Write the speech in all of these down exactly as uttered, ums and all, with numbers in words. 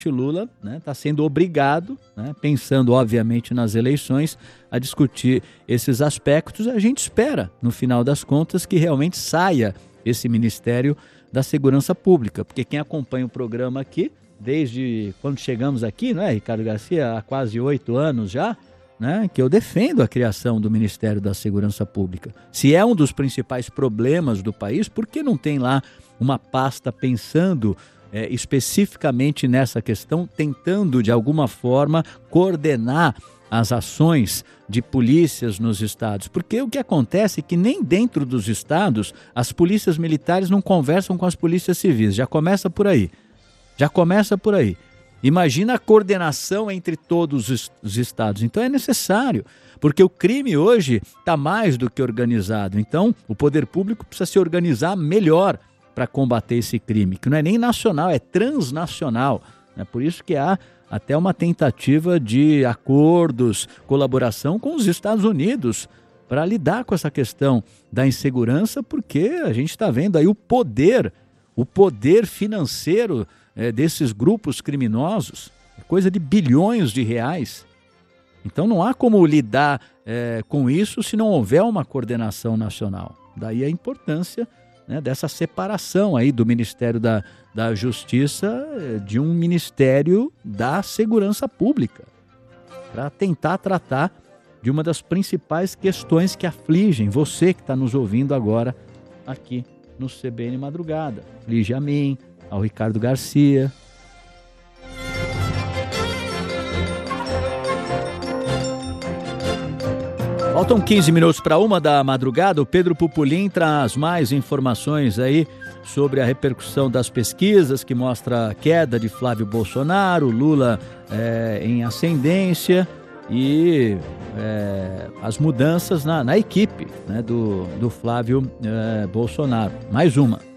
Lula está, né, sendo obrigado, né, pensando obviamente nas eleições, a discutir esses aspectos. A gente espera, no final das contas, que realmente saia esse Ministério da Segurança Pública, porque quem acompanha o programa aqui, desde quando chegamos aqui, não é, Ricardo Garcia, há quase oito anos já, né, que eu defendo a criação do Ministério da Segurança Pública. Se é um dos principais problemas do país, por que não tem lá uma pasta pensando É, especificamente nessa questão, tentando de alguma forma coordenar as ações de polícias nos estados? Porque o que acontece é que nem dentro dos estados as polícias militares não conversam com as polícias civis. Já começa por aí. Já começa por aí. Imagina a coordenação entre todos os, os estados. Então é necessário, porque o crime hoje está mais do que organizado. Então o poder público precisa se organizar melhor para combater esse crime, que não é nem nacional, é transnacional. É por isso que há até uma tentativa de acordos, colaboração com os Estados Unidos para lidar com essa questão da insegurança, porque a gente está vendo aí o poder, o poder financeiro é, desses grupos criminosos, é coisa de bilhões de reais. Então não há como lidar é, com isso se não houver uma coordenação nacional. Daí a importância, né, dessa separação aí do Ministério da, da Justiça de um Ministério da Segurança Pública, para tentar tratar de uma das principais questões que afligem você que está nos ouvindo agora aqui no C B N Madrugada. Aflige a mim, ao Ricardo Garcia. Faltam quinze minutos para uma da madrugada. O Pedro Pupolin traz mais informações aí sobre a repercussão das pesquisas que mostra a queda de Flávio Bolsonaro, Lula é, em ascendência e é, as mudanças na, na equipe, né, do, do Flávio é, Bolsonaro. Mais uma.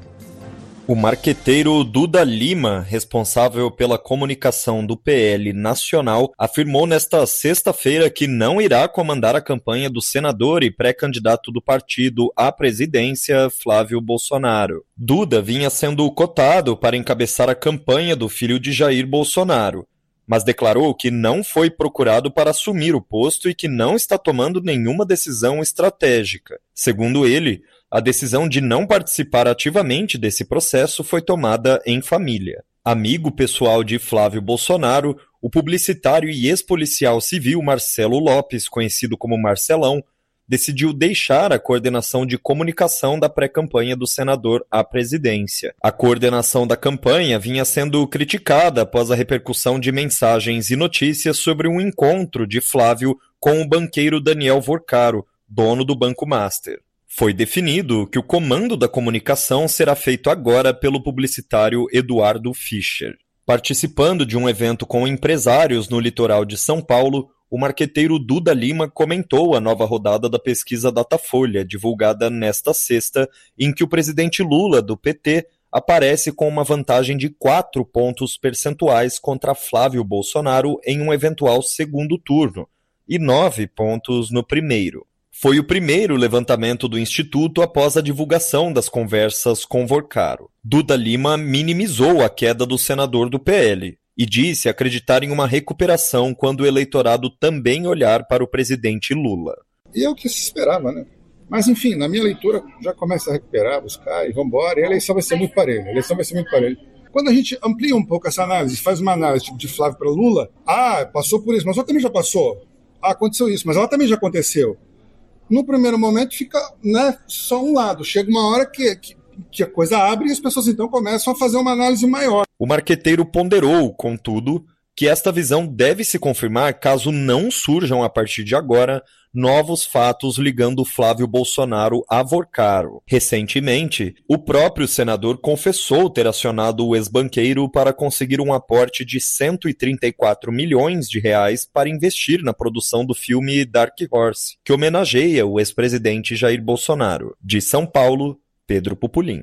O marqueteiro Duda Lima, responsável pela comunicação do P L nacional, afirmou nesta sexta-feira que não irá comandar a campanha do senador e pré-candidato do partido à presidência, Flávio Bolsonaro. Duda vinha sendo cotado para encabeçar a campanha do filho de Jair Bolsonaro, mas declarou que não foi procurado para assumir o posto e que não está tomando nenhuma decisão estratégica. Segundo ele, a decisão de não participar ativamente desse processo foi tomada em família. Amigo pessoal de Flávio Bolsonaro, o publicitário e ex-policial civil Marcelo Lopes, conhecido como Marcelão, decidiu deixar a coordenação de comunicação da pré-campanha do senador à presidência. A coordenação da campanha vinha sendo criticada após a repercussão de mensagens e notícias sobre um encontro de Flávio com o banqueiro Daniel Vorcaro, dono do Banco Master. Foi definido que o comando da comunicação será feito agora pelo publicitário Eduardo Fischer. Participando de um evento com empresários no litoral de São Paulo, o marqueteiro Duda Lima comentou a nova rodada da pesquisa Datafolha, divulgada nesta sexta, em que o presidente Lula, do P T, aparece com uma vantagem de quatro pontos percentuais contra Flávio Bolsonaro em um eventual segundo turno, e nove pontos no primeiro. Foi o primeiro levantamento do Instituto após a divulgação das conversas com Vorcaro. Duda Lima minimizou a queda do senador do P L e disse acreditar em uma recuperação quando o eleitorado também olhar para o presidente Lula. E é o que se esperava, né? Mas, enfim, na minha leitura já começa a recuperar, buscar e vamos embora. E a eleição vai ser muito parelha. A eleição vai ser muito parelha. Quando a gente amplia um pouco essa análise, faz uma análise tipo de Flávio para Lula, ah, passou por isso, mas ela também já passou. Ah, aconteceu isso, mas ela também já aconteceu. No primeiro momento fica, né, só um lado. Chega uma hora que, que, que a coisa abre e as pessoas então começam a fazer uma análise maior. O marqueteiro ponderou, contudo, que esta visão deve se confirmar caso não surjam a partir de agora novos fatos ligando Flávio Bolsonaro a Vorcaro. Recentemente, o próprio senador confessou ter acionado o ex-banqueiro para conseguir um aporte de cento e trinta e quatro milhões de reais para investir na produção do filme Dark Horse, que homenageia o ex-presidente Jair Bolsonaro. De São Paulo, Pedro Pupolin.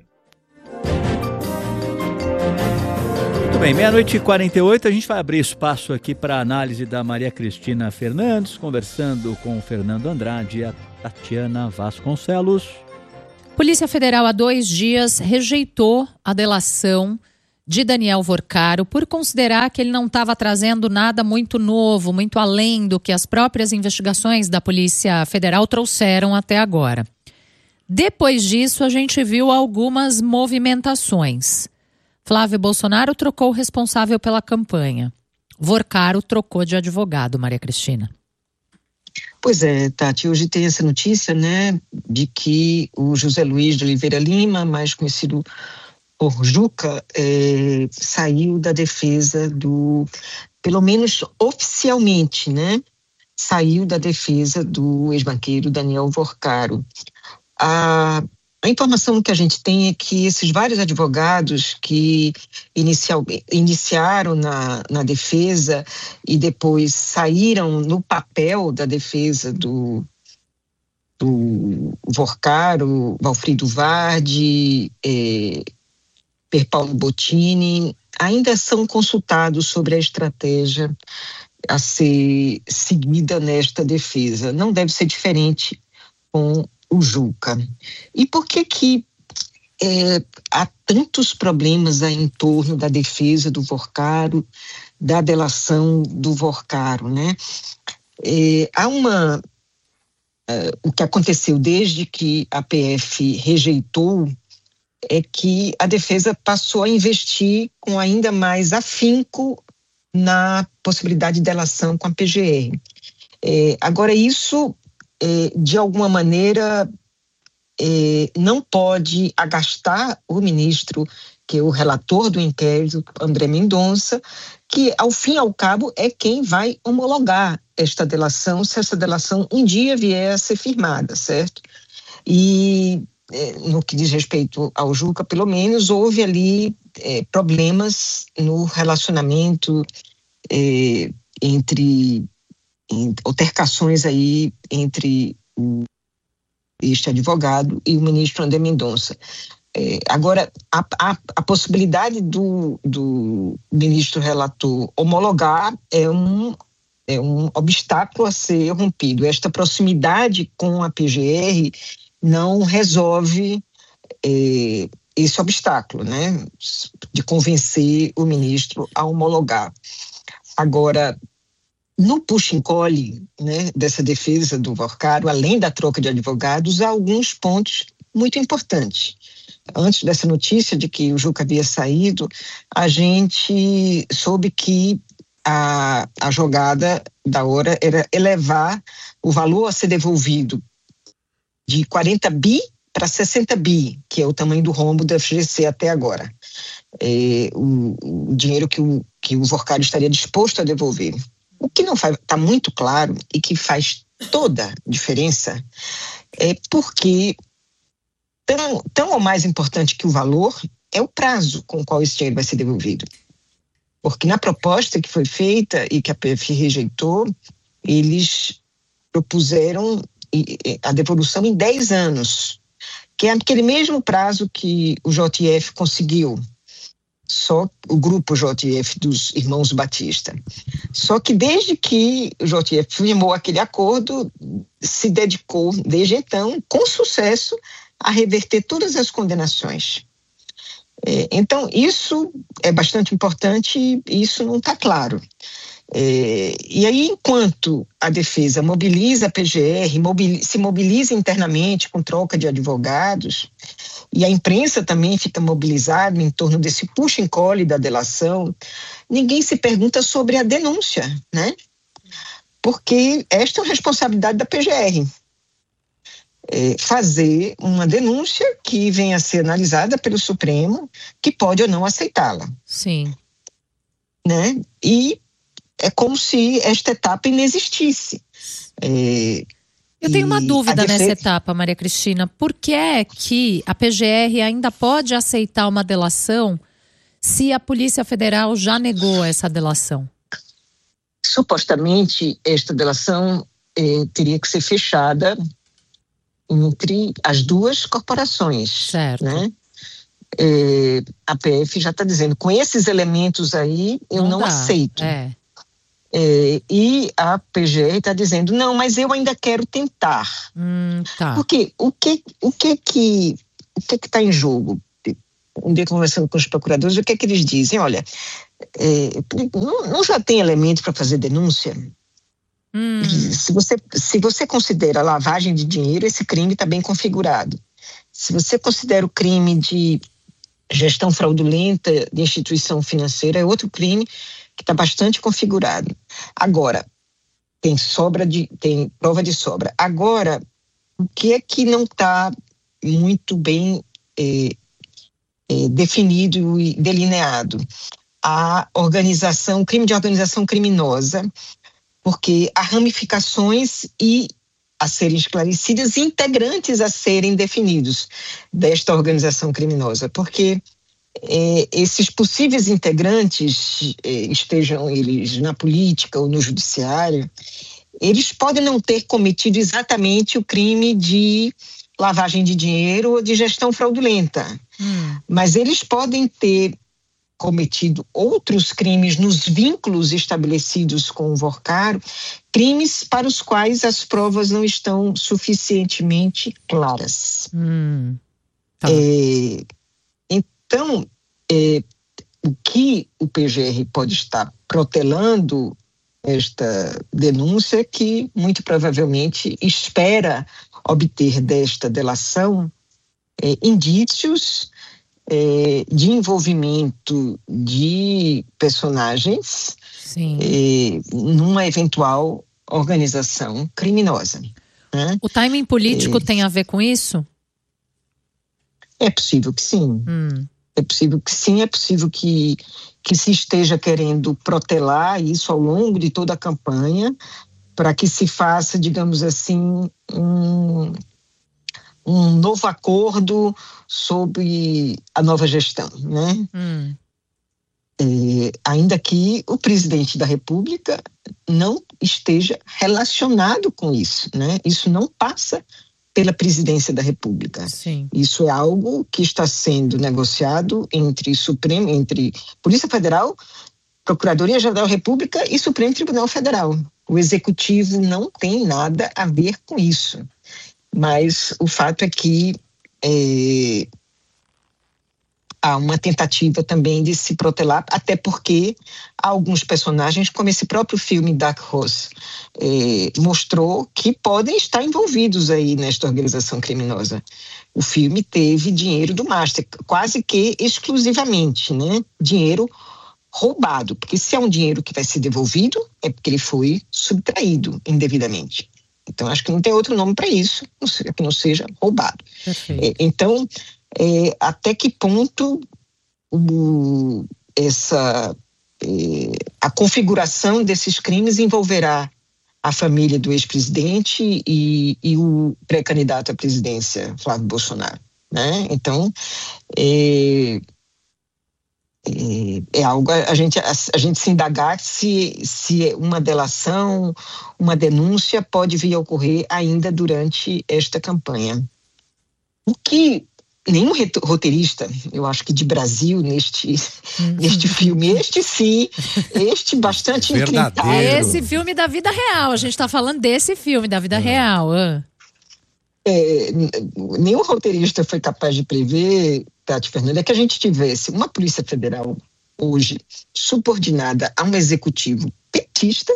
Bem, meia-noite e quarenta e oito, a gente vai abrir espaço aqui para a análise da Maria Cristina Fernandes, conversando com o Fernando Andrade e a Tatiana Vasconcelos. Polícia Federal há dois dias rejeitou a delação de Daniel Vorcaro por considerar que ele não estava trazendo nada muito novo, muito além do que as próprias investigações da Polícia Federal trouxeram até agora. Depois disso, a gente viu algumas movimentações. Flávio Bolsonaro trocou o responsável pela campanha. Vorcaro trocou de advogado, Maria Cristina. Pois é, Tati, hoje tem essa notícia, né, de que o José Luiz de Oliveira Lima, mais conhecido por Juca, é, saiu da defesa do, pelo menos oficialmente, né, saiu da defesa do ex-banqueiro Daniel Vorcaro. A, a informação que a gente tem é que esses vários advogados que inicial, iniciaram na, na defesa e depois saíram no papel da defesa do, do Vorcaro, Valfrido Vardi, é, Per Paulo Bottini, ainda são consultados sobre a estratégia a ser seguida nesta defesa. Não deve ser diferente com o Juca. E por que que é, há tantos problemas aí em torno da defesa do Vorcaro, da delação do Vorcaro, né? É, há uma... É, o que aconteceu desde que a P F rejeitou é que a defesa passou a investir com ainda mais afinco na possibilidade de delação com a P G R. É, agora, isso, é, de alguma maneira, é, não pode agastar o ministro, que é o relator do inquérito, André Mendonça, que, ao fim e ao cabo, é quem vai homologar esta delação, se essa delação um dia vier a ser firmada, certo? E no que diz respeito ao Juca, pelo menos, houve ali é, problemas no relacionamento é, entre, em, altercações aí entre o, este advogado e o ministro André Mendonça. É, agora, a, a, a possibilidade do, do ministro relator homologar é um, é um obstáculo a ser rompido. Esta proximidade com a P G R não resolve eh, esse obstáculo, né, de convencer o ministro a homologar. Agora, no puxa-encolhe, né, dessa defesa do Vorcaro, além da troca de advogados, há alguns pontos muito importantes. Antes dessa notícia de que o Juca havia saído, a gente soube que a, a jogada da hora era elevar o valor a ser devolvido de quarenta bi para sessenta bi, que é o tamanho do rombo da F G C até agora. É, o, o dinheiro que o, que o Vorcaro estaria disposto a devolver. O que não está muito claro e que faz toda a diferença é porque tão, tão ou mais importante que o valor é o prazo com o qual esse dinheiro vai ser devolvido. Porque na proposta que foi feita e que a P F rejeitou, eles propuseram a devolução em dez anos, que é aquele mesmo prazo que o J F conseguiu, só o grupo J F dos irmãos Batista. Só que desde que o J F firmou aquele acordo, se dedicou, desde então, com sucesso, a reverter todas as condenações. É, então, isso é bastante importante e isso não está claro. É, e aí, enquanto a defesa mobiliza a P G R, mobiliza, se mobiliza internamente com troca de advogados, e a imprensa também fica mobilizada em torno desse puxa-encolhe da delação, ninguém se pergunta sobre a denúncia, né? Porque esta é uma responsabilidade da P G R. É, fazer uma denúncia que venha a ser analisada pelo Supremo, que pode ou não aceitá-la. Sim. Né? E é como se esta etapa inexistisse. É, Eu tenho uma dúvida defesa... nessa etapa, Maria Cristina. Por que é que a P G R ainda pode aceitar uma delação se a Polícia Federal já negou essa delação? Supostamente, esta delação eh, teria que ser fechada entre as duas corporações. Certo. Né? É, a P F já está dizendo, com esses elementos aí, eu não, não aceito. É. É, e a P G R está dizendo, não, mas eu ainda quero tentar. Hum, tá. Porque o que o que que o que que está em jogo? um dia conversando com os procuradores, o que é que eles dizem? Olha, é, não, não já tem elementos para fazer denúncia? Hum. Se você, se você considera lavagem de dinheiro, esse crime está bem configurado. Se você considera o crime de gestão fraudulenta de instituição financeira, é outro crime que está bastante configurado. Agora, tem sobra de, tem prova de sobra. Agora, o que é que não está muito bem é, é, definido e delineado? A organização, crime de organização criminosa, porque há ramificações e a serem esclarecidas e integrantes a serem definidos desta organização criminosa, porque é, esses possíveis integrantes, é, estejam eles na política ou no judiciário, eles podem não ter cometido exatamente o crime de lavagem de dinheiro ou de gestão fraudulenta, hum. mas eles podem ter cometido outros crimes nos vínculos estabelecidos com o Vorcaro, crimes para os quais as provas não estão suficientemente claras. Hum, tá. é, então, é, o que o P G R pode estar protelando esta denúncia é que, muito provavelmente, espera obter desta delação é, indícios É, de envolvimento de personagens é, numa eventual organização criminosa. Né? O timing político é, tem a ver com isso? É possível que sim. Hum. É possível que sim, é possível que, que se esteja querendo protelar isso ao longo de toda a campanha para que se faça, digamos assim, um... um novo acordo sobre a nova gestão, né? Hum. É, ainda que o presidente da República não esteja relacionado com isso, né? Isso não passa pela presidência da República. Sim. Isso é algo que está sendo negociado entre Supremo, entre Polícia Federal, Procuradoria-Geral da República e Supremo Tribunal Federal. O Executivo não tem nada a ver com isso. Mas o fato é que é, há uma tentativa também de se protelar, até porque há alguns personagens, como esse próprio filme Dark Horse, é, mostrou que podem estar envolvidos aí nesta organização criminosa. O filme teve dinheiro do Master, quase que exclusivamente, né? Dinheiro roubado, porque se é um dinheiro que vai ser devolvido, é porque ele foi subtraído indevidamente. Então, acho que não tem outro nome para isso, que não seja roubado. É, então, é, até que ponto o, essa, é, a configuração desses crimes envolverá a família do ex-presidente e, e o pré-candidato à presidência, Flávio Bolsonaro, né? Então, é, É, é algo a gente, a, a gente se indagar se, se uma delação, uma denúncia pode vir a ocorrer ainda durante esta campanha. O que nenhum roteirista, eu acho que de Brasil, neste, neste filme, este sim, este bastante intrincado. Esse filme da vida real, a gente está falando desse filme da vida é. real. Ah. É, nenhum roteirista foi capaz de prever, Tati Fernanda, é que a gente tivesse uma Polícia Federal hoje subordinada a um executivo petista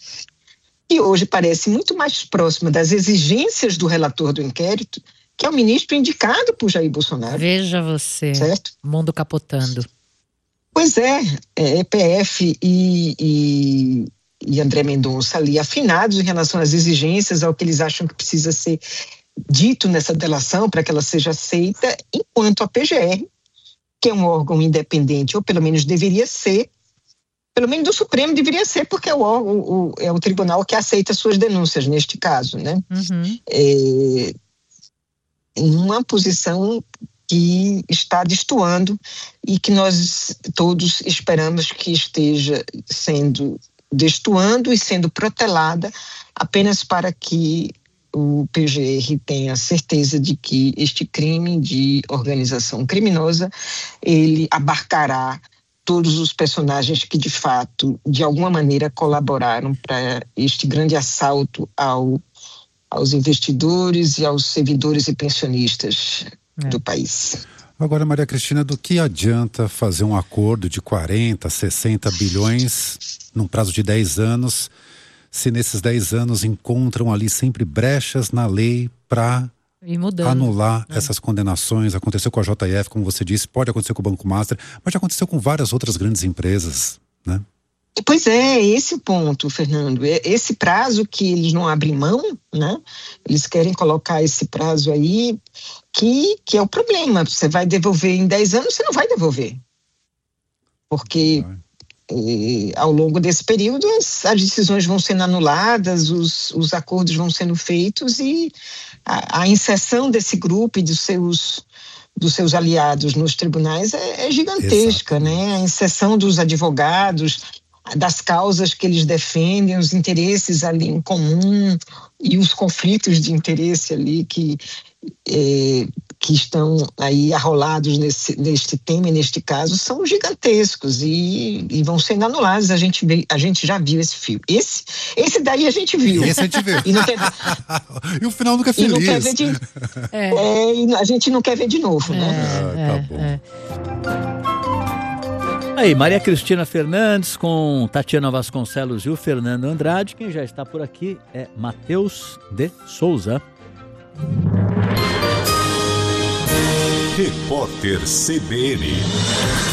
e hoje parece muito mais próxima das exigências do relator do inquérito, que é o ministro indicado por Jair Bolsonaro. Veja você, certo? Mundo capotando. Pois é, é E P F e, e, e André Mendonça ali afinados em relação às exigências, ao que eles acham que precisa ser dito nessa delação para que ela seja aceita, enquanto a P G R, que é um órgão independente, ou pelo menos deveria ser, pelo menos do Supremo deveria ser, porque é o, órgão, o, é o tribunal que aceita suas denúncias neste caso, né? Uhum. É, em uma posição que está destoando e que nós todos esperamos que esteja sendo destoando e sendo protelada apenas para que o P G R tenha certeza de que este crime de organização criminosa, ele abarcará todos os personagens que de fato, de alguma maneira, colaboraram para este grande assalto ao, aos investidores e aos servidores e pensionistas é. do país. Agora, Maria Cristina, do que adianta fazer um acordo de quarenta, sessenta bilhões num prazo de dez anos, se nesses dez anos encontram ali sempre brechas na lei para anular é. essas condenações? Aconteceu com a J F, como você disse, pode acontecer com o Banco Master, mas já aconteceu com várias outras grandes empresas, né? Pois é, esse é o ponto, Fernando. Esse prazo que eles não abrem mão, né? Eles querem colocar esse prazo aí, que, que é o problema. Você vai devolver em dez anos, você não vai devolver. Porque eh, ao longo desse período as, as decisões vão sendo anuladas, os, os acordos vão sendo feitos e a, a inserção desse grupo e dos seus... dos seus aliados nos tribunais é, é gigantesca, Exato. né? A inserção dos advogados, das causas que eles defendem, os interesses ali em comum e os conflitos de interesse ali que, é, que estão aí arrolados nesse, neste tema e neste caso são gigantescos e, e vão sendo anulados. A gente, vê, a gente já viu esse filme. Esse, esse daí a gente viu. Esse a gente viu. E, não quer, e o final nunca é feliz. E não quer ver de, é. É, e a gente não quer ver de novo, é, né? Ah, tá bom. É. Aí, Maria Cristina Fernandes com Tatiana Vasconcelos e o Fernando Andrade. Quem já está por aqui é Matheus de Souza. Repórter C B N.